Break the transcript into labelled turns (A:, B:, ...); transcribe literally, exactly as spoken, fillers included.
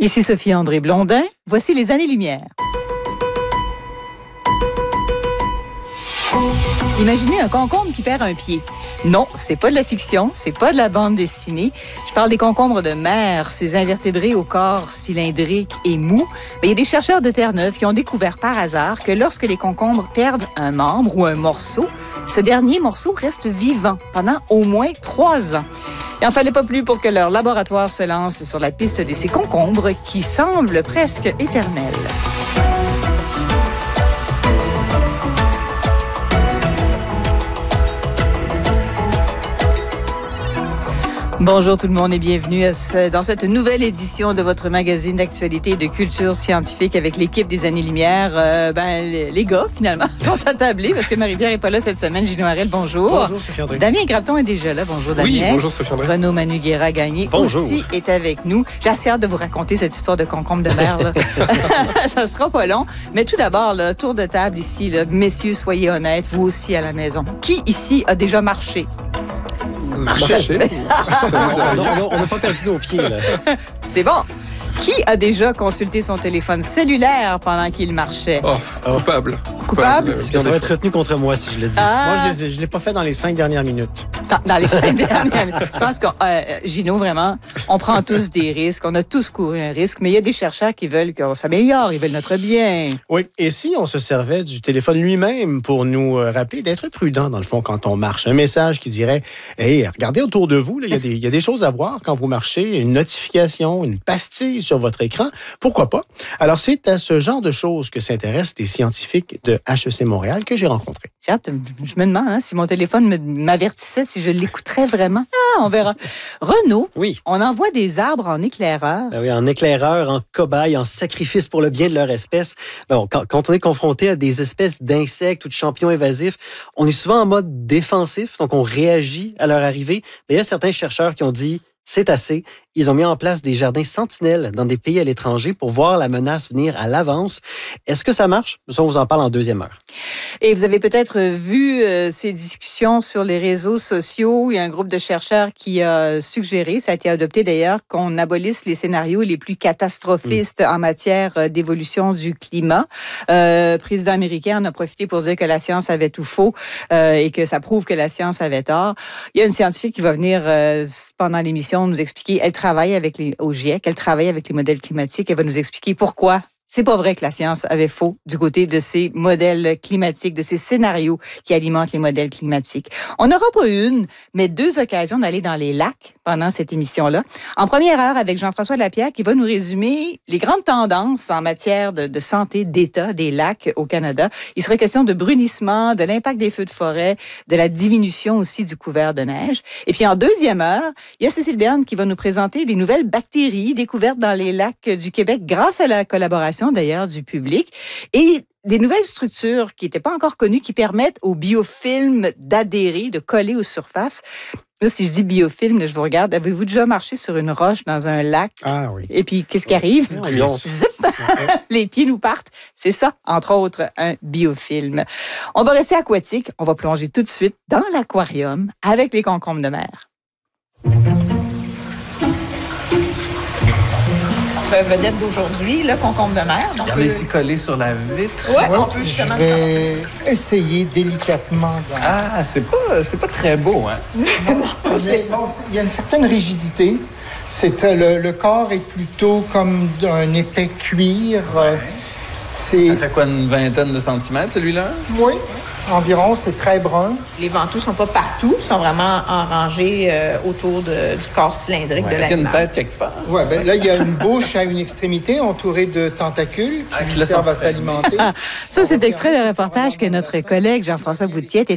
A: Ici Sophie-André Blondin, voici les années-lumière. Imaginez un concombre qui perd un pied. Non, c'est pas de la fiction, c'est pas de la bande dessinée. Je parle des concombres de mer, ces invertébrés au corps cylindrique et mou. Mais il y a des chercheurs de Terre-Neuve qui ont découvert par hasard que lorsque les concombres perdent un membre ou un morceau, ce dernier morceau reste vivant pendant au moins trois ans. Il n'en fallait pas plus pour que leur laboratoire se lance sur la piste de ces concombres qui semblent presque éternels. Bonjour tout le monde et bienvenue à ce, dans cette nouvelle édition de votre magazine d'actualité et de culture scientifique avec l'équipe des Années-Lumière. Euh, ben, les, les gars, finalement, sont attablés parce que Marie-Pierre n'est pas là cette semaine. Gino Harel, bonjour.
B: Bonjour, Sophie-André.
A: Damien Grapton est déjà là. Bonjour, Damien.
B: Oui, bonjour, Sophie-André.
A: Renaud Manu Guéra-Gagné aussi est avec nous. J'ai assez hâte de vous raconter cette histoire de concombre de mer. Là. Ça sera pas long. Mais tout d'abord, là, tour de table ici. Là. Messieurs, soyez honnêtes, vous aussi à la maison. Qui ici a déjà marché?
B: Marché.
C: On n'a pas perdu nos pieds, là.
A: C'est bon. Qui a déjà consulté son téléphone cellulaire pendant qu'il marchait?
B: Oh, coupable.
A: Coupable?
C: Est-ce que ça va être retenu contre moi si je le dis?
A: Ah.
B: Moi, je ne l'ai pas fait dans les cinq dernières minutes.
A: Dans, dans les cinq dernières minutes. Je pense que, euh, Gino, vraiment, on prend tous des risques. On a tous couru un risque, mais il y a des chercheurs qui veulent qu'on s'améliore. Ils veulent notre bien.
B: Oui, et si on se servait du téléphone lui-même pour nous rappeler d'être prudent, dans le fond, quand on marche? Un message qui dirait, « Hey, regardez autour de vous, il y, y a des choses à voir quand vous marchez, une notification, une pastille sur votre écran. Pourquoi pas? » Alors, c'est à ce genre de choses que s'intéressent des scientifiques de H E C Montréal que j'ai rencontrés.
A: J'ai hâte, je me demande hein, si mon téléphone me, m'avertissait, si je l'écouterais vraiment. Ah, on verra. Renaud,
C: oui.
A: On envoie des arbres en éclaireur.
C: Ben oui, en éclaireur, en cobaye, en sacrifice pour le bien de leur espèce. Bon, quand, quand on est confronté à des espèces d'insectes ou de champignons évasifs, on est souvent en mode défensif, donc on réagit à leur arrivée. Mais il y a certains chercheurs qui ont dit « c'est assez ». Ils ont mis en place des jardins sentinelles dans des pays à l'étranger pour voir la menace venir à l'avance. Est-ce que ça marche? Ça, on vous en parle en deuxième heure.
A: Et vous avez peut-être vu euh, ces discussions sur les réseaux sociaux. Il y a un groupe de chercheurs qui a suggéré, ça a été adopté d'ailleurs, qu'on abolisse les scénarios les plus catastrophistes mmh. en matière d'évolution du climat. Euh, le président américain en a profité pour dire que la science avait tout faux euh, et que ça prouve que la science avait tort. Il y a une scientifique qui va venir euh, pendant l'émission nous expliquer. Elle travaille avec les, au GIEC, elle travaille avec les modèles climatiques. Elle va nous expliquer pourquoi c'est pas vrai que la science avait faux du côté de ces modèles climatiques, de ces scénarios qui alimentent les modèles climatiques. On n'aura pas une, mais deux occasions d'aller dans les lacs pendant cette émission-là. En première heure, avec Jean-François Lapierre, qui va nous résumer les grandes tendances en matière de, de santé d'état des lacs au Canada. Il sera question de brunissement, de l'impact des feux de forêt, de la diminution aussi du couvert de neige. Et puis en deuxième heure, il y a Cécile Berne qui va nous présenter des nouvelles bactéries découvertes dans les lacs du Québec grâce à la collaboration d'ailleurs du public et des nouvelles structures qui n'étaient pas encore connues qui permettent aux biofilms d'adhérer, de coller aux surfaces. Là, si je dis biofilm, là, je vous regarde. Avez-vous déjà marché sur une roche dans un lac?
B: Ah oui.
A: Et puis, qu'est-ce qui arrive? Zip! Les pieds nous partent. C'est ça, entre autres, un biofilm. On va rester aquatique. On va plonger tout de suite dans l'aquarium avec les concombres de mer. Vedette d'aujourd'hui, le concombre de mer.
D: Donc, regardez ici collé sur la vitre.
A: Ouais,
E: ouais,
A: on peut
E: je vais essayer délicatement. Dans...
D: Ah, c'est pas, c'est pas très beau, hein?
E: non, c'est... Bon, il y a une certaine rigidité. C'est, le, le corps est plutôt comme d'un épais cuir.
D: Ouais.
E: C'est...
D: Ça fait quoi, une vingtaine de centimètres, celui-là?
E: Oui, environ, c'est très brun.
F: Les ventouses sont pas partout, sont vraiment en rangée euh, autour de, du corps cylindrique
D: Ouais.
F: de l'animal.
D: Est-ce qu'il y a une tête quelque part?
E: Ouais, ben là, il y a une bouche à une extrémité entourée de tentacules qui
D: Ah, qui
E: lui
D: laisse
E: servent à
D: en fait.
E: s'alimenter.
A: Ça, c'est extrait d'un reportage que notre collègue Jean-François Boutiette est